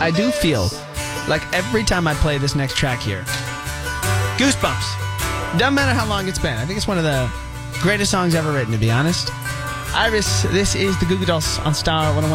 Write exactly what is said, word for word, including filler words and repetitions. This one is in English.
I do feel like every time I play this next track here, goosebumps. Doesn't matter how long it's been. I think it's one of the greatest songs ever written, to be honest. Iris, this is the Goo Goo Dolls on Star one oh one.